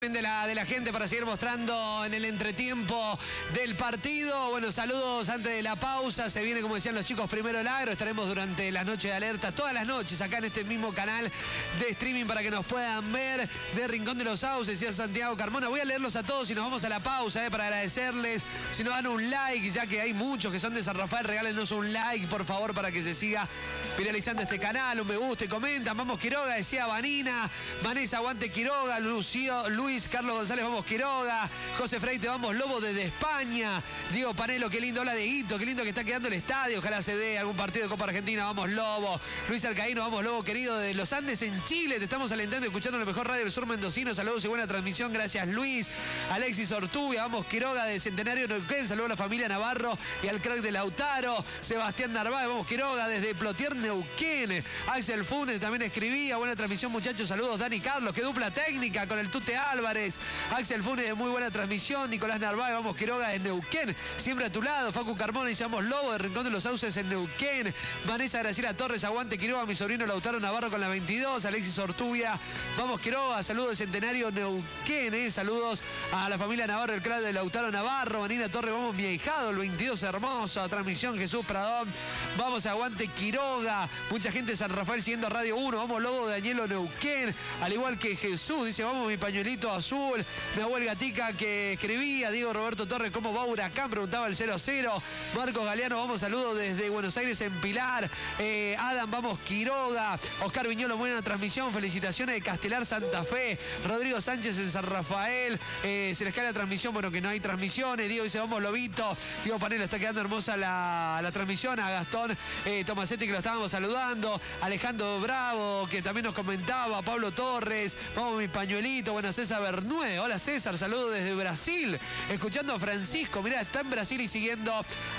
De la gente para seguir mostrando en el entretiempo del partido. Bueno, saludos antes de la pausa. Se viene, como decían los chicos, primero el agro. Estaremos durante las noches de alerta, todas las noches, acá en este mismo canal de streaming para que nos puedan ver. De Rincón de los Sauces, decía Santiago Carmona. Voy a leerlos a todos y nos vamos a la pausa para agradecerles. Si nos dan un like, ya que hay muchos que son de San Rafael, regálenos un like, por favor, para que se siga viralizando este canal. Un me gusta y comentan. Vamos Quiroga, decía Vanina. Vanessa, aguante Quiroga. Luis Carlos González, vamos Quiroga. José Freite, vamos Lobo desde España. Diego Panelo, qué lindo, hola Dieguito, qué lindo que está quedando el estadio. Ojalá se dé algún partido de Copa Argentina, vamos Lobo. Luis Alcaíno, vamos Lobo querido de los Andes en Chile. Te estamos alentando y escuchando la mejor radio del sur mendocino. Saludos y buena transmisión, gracias Luis. Alexis Ortubia, vamos Quiroga de Centenario Neuquén. Saludos a la familia Navarro y al crack de Lautaro. Sebastián Narváez, vamos Quiroga desde Plotier Neuquén. Axel Funes también escribía, buena transmisión muchachos. Saludos Dani Carlos, qué dupla técnica con el Tute Álvarez. Axel Funes de muy buena transmisión. Nicolás Narváez, vamos Quiroga de Neuquén. Siempre a tu lado. Facu Carmona y llamamos Lobo de Rincón de los Sauces en Neuquén. Vanessa Graciela Torres, aguante Quiroga. Mi sobrino Lautaro Navarro con la 22. Alexis Ortubia, vamos Quiroga. Saludos de Centenario Neuquén. Saludos a la familia Navarro, el clan de Lautaro Navarro. Vanina Torres, vamos mi ahijado, el 22 hermoso. Transmisión Jesús Pradón. Vamos aguante Quiroga. Mucha gente de San Rafael siguiendo Radio 1. Vamos Lobo de Danielo Neuquén. Al igual que Jesús, dice vamos mi pañuelito azul. Nahuel Gatica que escribía. Diego Roberto Torres, ¿cómo va Huracán? Preguntaba el 0-0. Marcos Galeano, vamos saludos desde Buenos Aires en Pilar. Adam, vamos Quiroga. Oscar Viñolo, buena transmisión. Felicitaciones de Castelar Santa Fe. Rodrigo Sánchez en San Rafael. Se les cae la transmisión, bueno que no hay transmisiones. Diego dice vamos Lobito. Diego Panelo, está quedando hermosa la transmisión. A Gastón Tomasetti que lo estábamos saludando. Alejandro Bravo que también nos comentaba. Pablo Torres, vamos mi pañuelito. Bueno, César Bernué. Hola César, saludos desde Brasil. Escuchando a Francisco, mirá, está en Brasil y siguiendo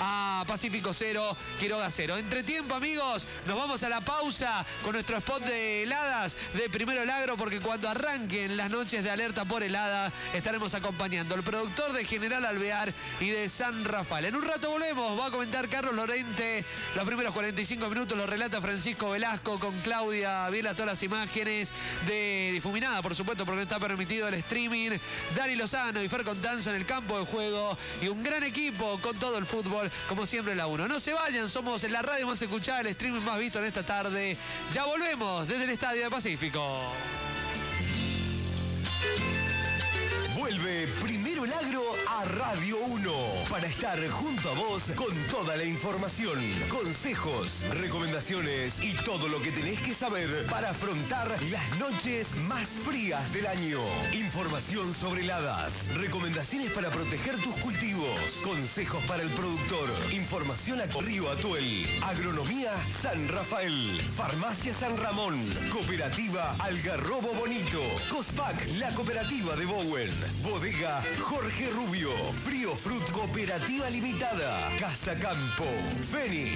a Pacífico 0, Quiroga 0. Entretiempo, amigos, nos vamos a la pausa con nuestro spot de heladas de Primero el Agro, porque cuando arranquen las noches de alerta por helada, estaremos acompañando al productor de General Alvear y de San Rafael. En un rato volvemos, va a comentar Carlos Lorente. Los primeros 45 minutos los relata Francisco Velasco con Claudia Viela, todas las imágenes de difuminada, por supuesto, porque no está permitido el streaming. Dani Lozano y Fer Contanzo en el campo de juego y un gran equipo con todo el fútbol, como siempre la 1. No se vayan, somos la radio más escuchada, el streaming más visto en esta tarde. Ya volvemos desde el Estadio de Pacífico. Vuelve Primero el Agro a Radio 1 para estar junto a vos con toda la información, consejos, recomendaciones y todo lo que tenés que saber para afrontar las noches más frías del año. Información sobre heladas, recomendaciones para proteger tus cultivos, consejos para el productor, información a Río Atuel, Agronomía San Rafael, Farmacia San Ramón, Cooperativa Algarrobo Bonito, Cospac, la cooperativa de Bowen. Bodega Jorge Rubio, Frío Fruit Cooperativa Limitada, Casa Campo, Feni.